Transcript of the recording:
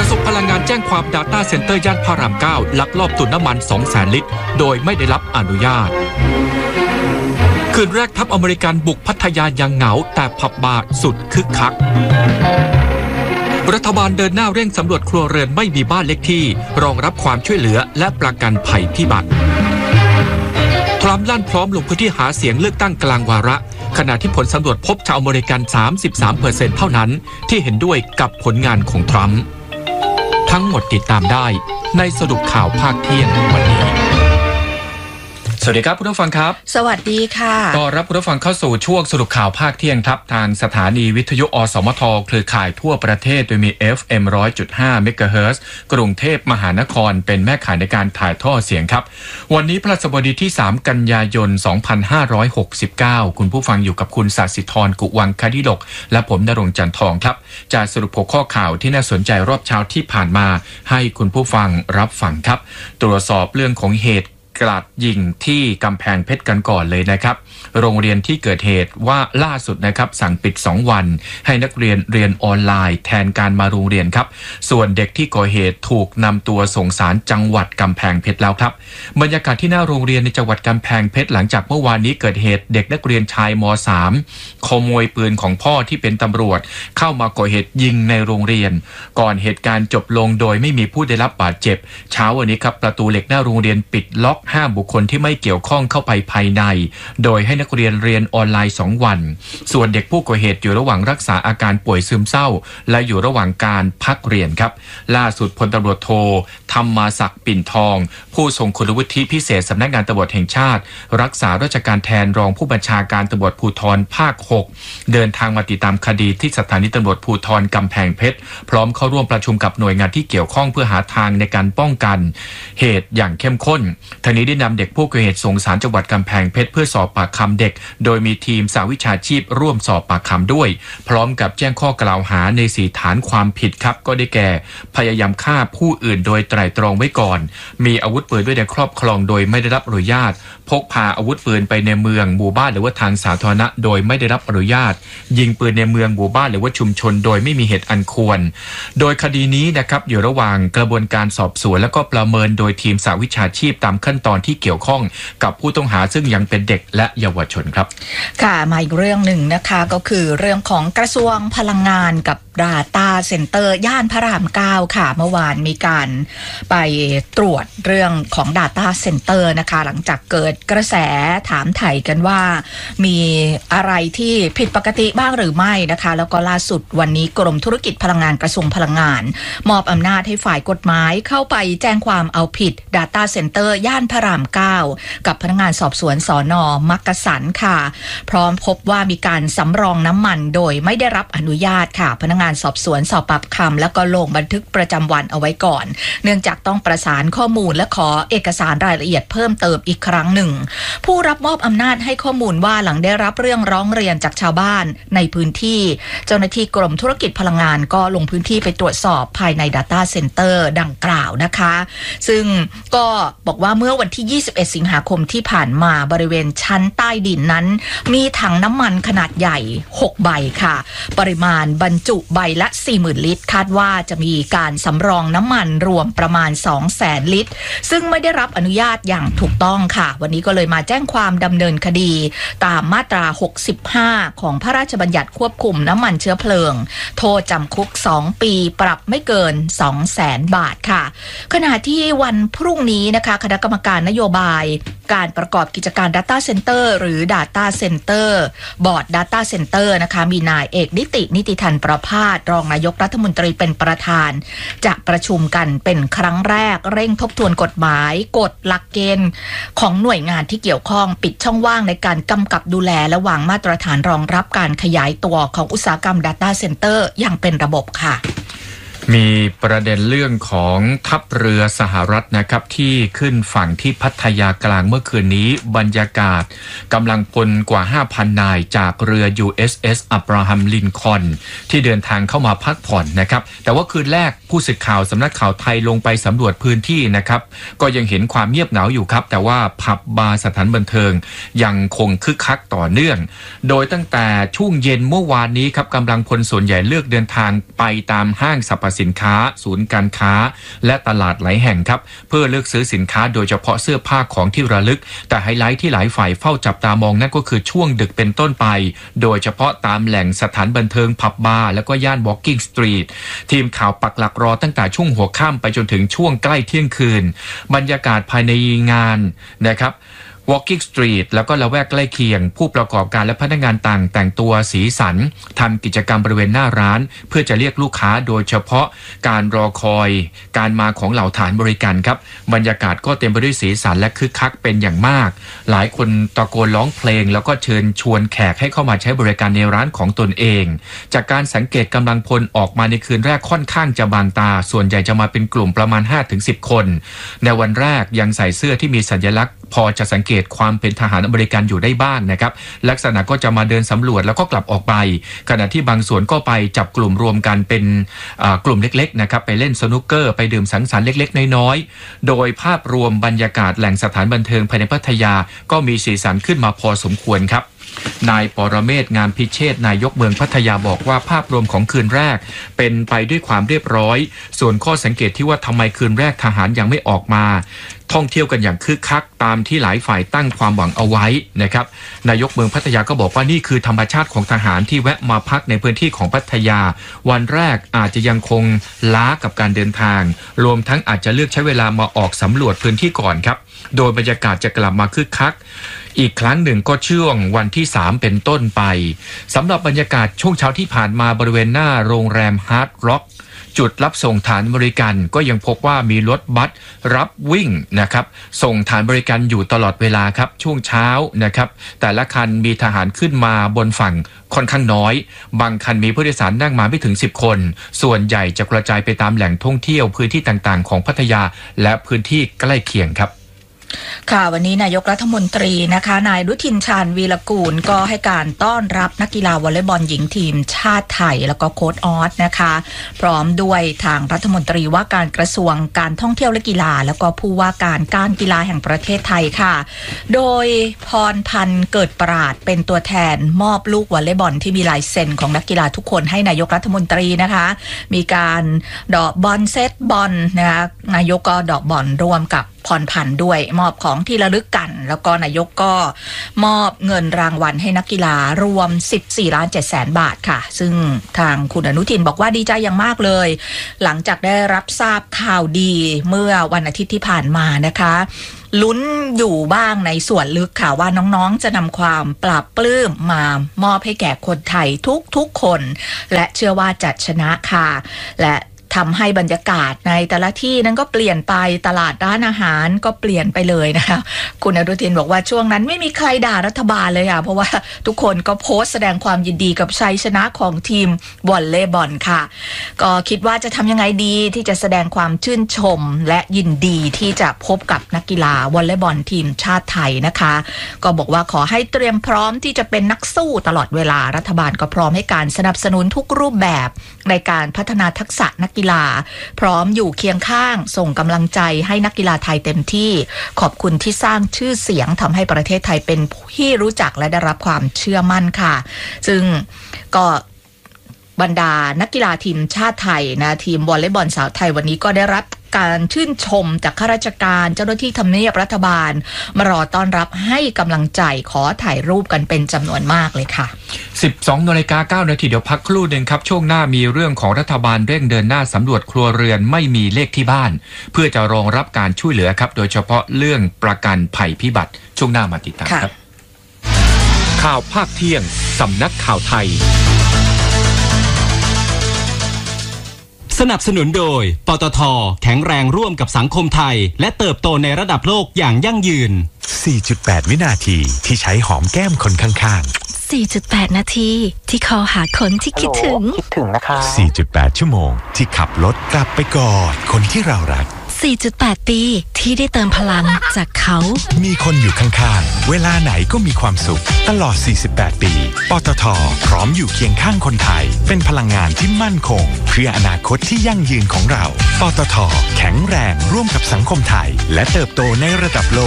ระทรวงพลังงานแจ้งความ Data Center ย่านพระราม 9 ลักลอบตุนน้ำมัน 200,000 ลิตรโดยไม่ได้รับอนุญาตคืนแรกทัพอเมริกันบุกพัทยายังเหงาแต่ผับบาร์สุดคึกคักรัฐบาลเดินหน้าเร่งสำรวจครัวเรือนไม่มีบ้านเล็กที่รองรับความช่วยเหลือและประกันภัยพิบัติทรัมป์ลั่นพร้อมลงพื้นที่หาเสียงเลือกตั้งกลางวาระขณะที่ผลสำรวจพบชาวอเมริกัน 33% เท่านั้นที่เห็นด้วยกับผลงานของทรัมป์ทั้งหมดติดตามได้ในสรุปข่าวภาคเที่ยงวันนี้สวัสดีครับคุณผู้ฟังครับสวัสดีค่ะต้อนรับคุณผู้ฟังเข้าสู่ช่วงสรุปข่าวภาคเที่ยงครับทางสถานีวิทยุอสมทเครือข่ายทั่วประเทศโดยมี FM 100.5 เมกะเฮิรตซ์กรุงเทพมหานครเป็นแม่ข่ายในการถ่ายทอดเสียงครับวันนี้พฤหัสบดีที่3กันยายน2569คุณผู้ฟังอยู่กับคุณศศิธรกุวังคดิลกและผมณรงค์จันทองครับจะสรุปหัวข้อข่าวที่น่าสนใจรอบเช้าที่ผ่านมาให้คุณผู้ฟังรับฟังครับตรวจสอบเรื่องของเหตุกราดยิงที่กำแพงเพชรกันก่อนเลยนะครับโรงเรียนที่เกิดเหตุว่าล่าสุดนะครับสั่งปิด2วันให้นักเรียนเรียนออนไลน์แทนการมาโรงเรียนครับส่วนเด็กที่ก่อเหตุถูกนำตัวส่งศาลจังหวัดกำแพงเพชรแล้วครับบรรยากาศที่หน้าโรงเรียนในจังหวัดกำแพงเพชรหลังจากเมื่อวานนี้เกิดเหตุเด็กนักเรียนชายม.3 ขโมยปืนของพ่อที่เป็นตำรวจเข้ามาก่อเหตุยิงในโรงเรียนก่อนเหตุการณ์จบลงโดยไม่มีผู้ได้รับบาดเจ็บเช้าวันนี้ครับประตูเหล็กหน้าโรงเรียนปิดล็อกห้ามบุคคลที่ไม่เกี่ยวข้องเข้าไปภายในโดยให้นักเรียนเรียนออนไลน์2วันส่วนเด็กผู้ก่อเหตุอยู่ระหว่างรักษาอาการป่วยซึมเศร้าและอยู่ระหว่างการพักเรียนครับล่าสุดพลตำรวจโทธรรมาศักดิ์ปิ่นทองผู้ทรงคุณวุฒิพิเศษสำนักงานตำรวจแห่งชาติรักษาราชการแทนรองผู้บัญชาการตำรวจภูธรภาค6เดินทางมาติดตามคดีที่สถานีตำรวจภูธรกำแพงเพชรพร้อมเข้าร่วมประชุมกับหน่วยงานที่เกี่ยวข้องเพื่อหาทางในการป้องกันเหตุอย่างเข้มข้นทางนี้ได้นำเด็กผู้ก่อเหตุส่งศาลจังหวัดกำแพงเพชรเพื่อสอบปากคำเด็กโดยมีทีมสหวิชาชีพร่วมสอบปากคำด้วยพร้อมกับแจ้งข้อกล่าวหาใน4ฐานความผิดครับก็ได้แก่พยายามฆ่าผู้อื่นโดยไตร่ตรองไว้ก่อนมีอาวุธปืนไว้ในครอบครองโดยไม่ได้รับอนุญาตพกพาอาวุธปืนไปในเมืองหมู่บ้านหรือว่าทางสาธารณะโดยไม่ได้รับอนุญาตยิงปืนในเมืองหมู่บ้านหรือว่าชุมชนโดยไม่มีเหตุอันควรโดยคดีนี้นะครับอยู่ระหว่างกระบวนการสอบสวนและก็ประเมินโดยทีมสหวิชาชีพตามขั้นตอนที่เกี่ยวข้องกับผู้ต้องหาซึ่งยังเป็นเด็กและเยาวชนครับค่ะมาอีกเรื่องหนึ่งนะคะก็คือเรื่องของกระทรวงพลังงานกับ Data Center ย่านพระราม 9 ค่ะเมื่อวานมีการไปตรวจเรื่องของ Data Center นะคะหลังจากเกิดกระแสถามไถ่กันว่ามีอะไรที่ผิดปกติบ้างหรือไม่นะคะแล้วก็ล่าสุดวันนี้กรมธุรกิจพลังงานกระทรวงพลังงานมอบอำนาจให้ฝ่ายกฎหมายเข้าไปแจ้งความเอาผิด Data Center ย่านพระราม 9 กับพนักงานสอบสวนสน.มักกะสันค่ะพร้อมพบว่ามีการสำรองน้ำมันโดยไม่ได้รับอนุญาตค่ะพนักงานสอบสวนสอบปากคำแล้วก็ลงบันทึกประจำวันเอาไว้ก่อนเนื่องจากต้องประสานข้อมูลและขอเอกสารรายละเอียดเพิ่มเติมอีกครั้งหนึ่งผู้รับมอบอำนาจให้ข้อมูลว่าหลังได้รับเรื่องร้องเรียนจากชาวบ้านในพื้นที่เจ้าหน้าที่กรมธุรกิจพลังงานก็ลงพื้นที่ไปตรวจสอบภายใน Data Center ดังกล่าวนะคะซึ่งก็บอกว่าเมื่อวันที่21สิงหาคมที่ผ่านมาบริเวณชั้นใต้ดินนั้นมีถังน้ำมันขนาดใหญ่6ใบค่ะปริมาณบรรจุใบละ 40,000 ลิตรคาดว่าจะมีการสำรองน้ำมันรวมประมาณ 200,000 ลิตรซึ่งไม่ได้รับอนุญาตอย่างถูกต้องค่ะวันนี้ก็เลยมาแจ้งความดำเนินคดีตามมาตรา65ของพระราชบัญญัติควบคุมน้ำมันเชื้อเพลิงโทษจำคุก2ปีปรับไม่เกิน 200,000 บาทค่ะขณะที่วันพรุ่งนี้นะคะคณะกรรมการนโยบายการประกอบกิจการ Data Center หรือ Data Center บอร์ด Data Center นะคะมีนายเอกนิติธันประภาสรองนายกรัฐมนตรีเป็นประธานจะประชุมกันเป็นครั้งแรกเร่งทบทวนกฎหมายกฎหลักเกณฑ์ของหน่วยงานที่เกี่ยวข้องปิดช่องว่างในการกำกับดูแลและวางมาตรฐานรองรับการขยายตัวของอุตสาหกรรม Data Center อย่างเป็นระบบค่ะมีประเด็นเรื่องของทัพเรือสหรัฐนะครับที่ขึ้นฝั่งที่พัทยากลางเมื่อคืนนี้บรรยากาศกำลังพลกว่า 5,000 นายจากเรือ USS อับราฮัมลินคอล์นที่เดินทางเข้ามาพักผ่อนนะครับแต่ว่าคืนแรกผู้สื่อข่าวสำนักข่าวไทยลงไปสำรวจพื้นที่นะครับก็ยังเห็นความเงียบเหงาอยู่ครับแต่ว่าผับบาร์สถานบันเทิงยังคงคึกคักต่อเนื่องโดยตั้งแต่ช่วงเย็นเมื่อวานนี้ครับกำลังพลส่วนใหญ่เลือกเดินทางไปตามห้างสรรพสินค้าศูนย์การค้าและตลาดหลายแห่งครับเพื่อเลือกซื้อสินค้าโดยเฉพาะเสื้อผ้าของที่ระลึกแต่ไฮไลท์ที่หลายฝ่ายเฝ้าจับตามองนั่นก็คือช่วงดึกเป็นต้นไปโดยเฉพาะตามแหล่งสถานบันเทิงผับบาร์แล้วก็ย่าน Walking Street ทีมข่าวปักหลักรอตั้งแต่ช่วงหัวค่ำไปจนถึงช่วงใกล้เที่ยงคืนบรรยากาศภายในงานนะครับWalking Street แล้วก็ละแวกใกล้เคียงผู้ประกอบการและพนักงานต่างแต่งตัวสีสันทำกิจกรรมบริเวณหน้าร้านเพื่อจะเรียกลูกค้าโดยเฉพาะการรอคอยการมาของเหล่าฐานบริการครับบรรยากาศก็เต็มไปด้วยสีสันและคึกคักเป็นอย่างมากหลายคนตะโกนร้องเพลงแล้วก็เชิญชวนแขกให้เข้ามาใช้บริการในร้านของตนเองจากการสังเกตกำลังพลออกมาในคืนแรกค่อนข้างจะบางตาส่วนใหญ่จะมาเป็นกลุ่มประมาณ 5-10 คนในวันแรกยังใส่เสื้อที่มีสัญลักษณ์พอจะสังเกตความเป็นทหารอเมริกันอยู่ได้บ้างนะครับลักษณะก็จะมาเดินสำรวจแล้วก็กลับออกไปขณะที่บางส่วนก็ไปจับกลุ่มรวมกันเป็นกลุ่มเล็กๆนะครับไปเล่นสนุกเกอร์ไปดื่มสังสรรค์เล็กๆน้อยๆโดยภาพรวมบรรยากาศแหล่งสถานบันเทิงภายในพัทยาก็มีสีสันขึ้นมาพอสมควรครับนายปรเมศ งามพิเชษฐ์นายกเมืองพัทยาบอกว่าภาพรวมของคืนแรกเป็นไปด้วยความเรียบร้อยส่วนข้อสังเกตที่ว่าทำไมคืนแรกทหารยังไม่ออกมาท่องเที่ยวกันอย่างคึกคักตามที่หลายฝ่ายตั้งความหวังเอาไว้นะครับนายกเมืองพัทยาก็บอกว่านี่คือธรรมชาติของทหารที่แวะมาพักในพื้นที่ของพัทยาวันแรกอาจจะยังคงล้ากับการเดินทางรวมทั้งอาจจะเลือกใช้เวลามาออกสำรวจพื้นที่ก่อนครับโดยบรรยากาศจะกลับมาคึกคักอีกครั้งหนึ่งก็ช่วงวันที่3เป็นต้นไปสำหรับบรรยากาศช่วงเช้าที่ผ่านมาบริเวณหน้าโรงแรมฮาร์ดร็อกจุดรับส่งฐานบริการก็ยังพบว่ามีรถบัสรับวิ่งนะครับส่งฐานบริการอยู่ตลอดเวลาครับช่วงเช้านะครับแต่ละคันมีทหารขึ้นมาบนฝั่งค่อนข้างน้อยบางคันมีผู้โดยสารนั่งมาไม่ถึง10คนส่วนใหญ่จะกระจายไปตามแหล่งท่องเที่ยวพื้นที่ต่างๆของพัทยาและพื้นที่ใกล้เคียงครับค่ะวันนี้นายกรัฐมนตรีนะคะนายอนุทินชาญวีรกูลก็ให้การต้อนรับนักกีฬาวอลเลย์บอลหญิงทีมชาติไทยแล้วก็โค้ชออสนะคะพร้อมด้วยทางรัฐมนตรีว่าการกระทรวงการท่องเที่ยวและกีฬาแล้วก็ผู้ว่าการกีฬาแห่งประเทศไทยค่ะโดยพรพันธ์เกิดปราดเป็นตัวแทนมอบลูกวอลเลย์บอลที่มีลายเซ็นของนักกีฬาทุกคนให้นายกรัฐมนตรีนะคะมีการดอกบอลเซตบอลนะคะนายกก็ดอกบอลร่วมกับพรพันธ์ด้วยมอบของที่ระลึกกันแล้วก็นายกก็มอบเงินรางวัลให้นักกีฬารวม 14,700,000 บาทค่ะซึ่งทางคุณอนุทินบอกว่าดีใจอย่างมากเลยหลังจากได้รับทราบข่าวดีเมื่อวันอาทิตย์ที่ผ่านมานะคะลุ้นอยู่บ้างในส่วนลึกค่ะว่าน้องๆจะนำความปราบปลื้มมามอบให้แก่คนไทยทุกคนและเชื่อว่าจะชนะค่ะและทำให้บรรยากาศในแต่ละที่นั้นก็เปลี่ยนไปตลาดร้านอาหารก็เปลี่ยนไปเลยนะคะคุณอนุทินบอกว่าช่วงนั้นไม่มีใครด่ารัฐบาลเลยค่ะเพราะว่าทุกคนก็โพสต์แสดงความยินดีกับชัยชนะของทีมวอลเลย์บอลค่ะก็คิดว่าจะทำยังไงดีที่จะแสดงความชื่นชมและยินดีที่จะพบกับนักกีฬาวอลเลย์บอลทีมชาติไทยนะคะก็บอกว่าขอให้เตรียมพร้อมที่จะเป็นนักสู้ตลอดเวลารัฐบาลก็พร้อมให้การสนับสนุนทุกรูปแบบในการพัฒนาทักษะนักกีฬาพร้อมอยู่เคียงข้างส่งกำลังใจให้นักกีฬาไทยเต็มที่ขอบคุณที่สร้างชื่อเสียงทำให้ประเทศไทยเป็นที่รู้จักและได้รับความเชื่อมั่นค่ะซึ่งก็บรรดานักกีฬาทีมชาติไทยนะทีมวอลเลย์บอลสาวไทยวันนี้ก็ได้รับการชื่นชมจากข้าราชการเจ้าหน้าที่ทำเนียบรัฐบาลมารอต้อนรับให้กำลังใจขอถ่ายรูปกันเป็นจำนวนมากเลยค่ะ 12:09 นาทีเดี๋ยวพักครู่หนึ่งครับช่วงหน้ามีเรื่องของรัฐบาลเร่งเดินหน้าสำรวจครัวเรือนไม่มีเลขที่บ้านเพื่อจะรองรับการช่วยเหลือครับโดยเฉพาะเรื่องประกันภัยพิบัติช่วงหน้ามาติดตามครับข่าวภาคเที่ยงสำนักข่าวไทยสนับสนุนโดยปตท.แข็งแรงร่วมกับสังคมไทยและเติบโตในระดับโลกอย่างยั่งยืน 4.8 วินาทีที่ใช้หอมแก้มคนข้างๆ 4.8 นาทีที่คอหาคนที่คิดถึงนะคะ 4.8 ชั่วโมงที่ขับรถกลับไปกอดคนที่เรารัก 4.8 ปีที่ได้เติมพลังจากเขามีคนอยู่ข้างๆเวลาไหนก็มีความสุขตลอด 48 ปีปตท.พร้อมอยู่เคียงข้างคนไทยเป็นพลังงานที่มั่นคงเพื่ออนาคตที่ยั่งยืนของเราปตท.แข็งแรงร่วมกับสังคมไทยและเติบโตในระดับโลก